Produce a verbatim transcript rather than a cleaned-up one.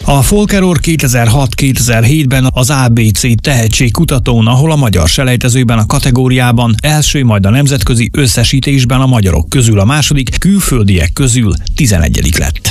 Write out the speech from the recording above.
A Folkeror kétezer-hat-kétezer-hétben az á bé cé tehetségkutatón, ahol a magyar selejtezőben a kategóriában első, majd a nemzetközi összesítésben a magyarok közül a második, külföldiek közül tizenegyedik lett.